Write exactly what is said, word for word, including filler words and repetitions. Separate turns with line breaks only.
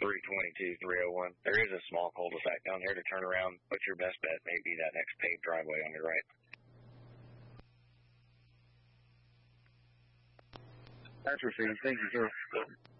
three twenty-two, three oh one. There is a small cul-de-sac down there to turn around, but your best bet may be that next paved driveway on your right.
That's received. Thank you, sir.